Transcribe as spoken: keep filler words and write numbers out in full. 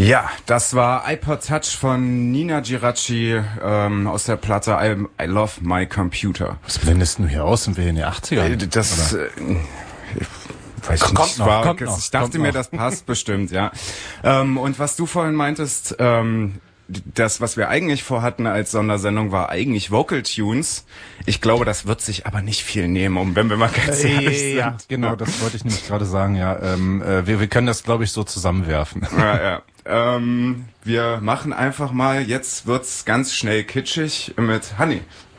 Ja, das war iPod Touch von Nina Giraci ähm, aus der Platte I, I Love My Computer. Was blendest du hier aus? Sind wir in den achtzigern? Äh, das... Äh, Weiß ich kommt nicht, noch, war, kommt ich noch, dachte kommt mir, noch. das passt bestimmt, ja. Ähm, und was du vorhin meintest, ähm, das, was wir eigentlich vorhatten als Sondersendung, war eigentlich Vocal Tunes. Ich glaube, das wird sich aber nicht viel nehmen, um, wenn wir mal ganz ehrlich sind. Ja, genau, das wollte ich nämlich gerade sagen, ja. Ähm, äh, wir, wir können das, glaube ich, so zusammenwerfen. Ja, ja. Ähm, wir machen einfach mal, jetzt wird's ganz schnell kitschig mit Honey.